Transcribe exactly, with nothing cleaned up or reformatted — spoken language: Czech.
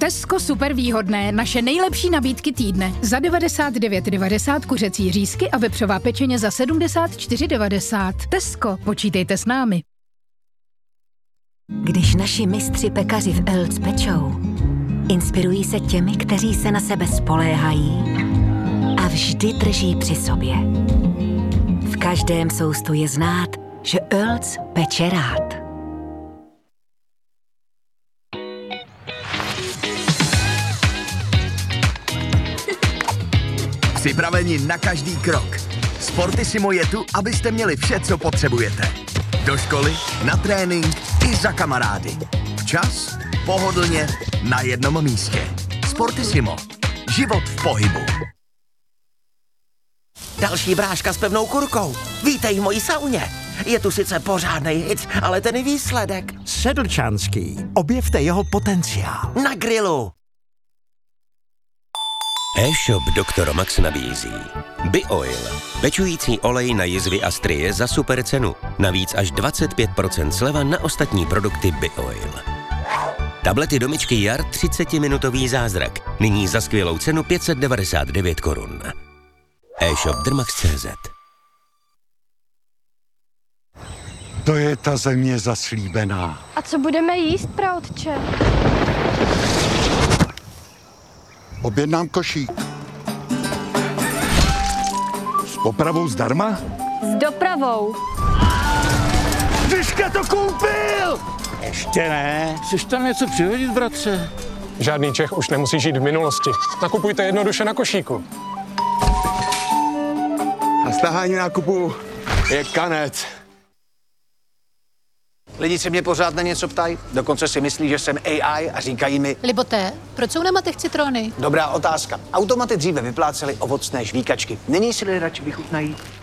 Tesco super výhodné, naše nejlepší nabídky týdne. Za devadesát devět devadesát kuřecí řízky a vepřová pečeně za sedmdesát čtyři devadesát. Tesco, počítejte s námi. Když naši mistři pekaři v Elc pečou, inspirují se těmi, kteří se na sebe spoléhají a vždy drží při sobě. V každém soustu je znát, že Elc peče rád. Připraveni na každý krok. Sportissimo je tu, abyste měli vše, co potřebujete. Do školy, na trénink i za kamarády. Včas, pohodlně, na jednom místě. Sportissimo. Život v pohybu. Další bráška s pevnou kurkou. Vítej v mojí sauně. Je tu sice pořádnej hit, ale ten výsledek. Sedlčanský. Objevte jeho potenciál. Na grilu. E-shop doktor Max nabízí BioIL, pečující olej na jizvy a strie za super cenu. Navíc až dvacet pět procent sleva na ostatní produkty BioIL. Tablety do myčky Jar třicetiminutový zázrak. Nyní za skvělou cenu pět set devadesát devět korun. E-shop Dermax tečka cé zet. To je ta země zaslíbená. A co budeme jíst, praotče? Objednám košík. S popravou zdarma? S dopravou. Tyška to koupil! Ještě ne. Chceš tam něco přihodit, bratře? Žádný Čech už nemusí žít v minulosti. Nakupujte jednoduše na košíku. A stahání nákupu je kanec. Lidi se mě pořád na něco ptají, dokonce si myslí, že jsem A I a říkají mi... Liboté, proč jsou na matech citrony? Dobrá otázka. Automaty dříve vyplácely ovocné žvíkačky. Nyní si lidé radši vychutnají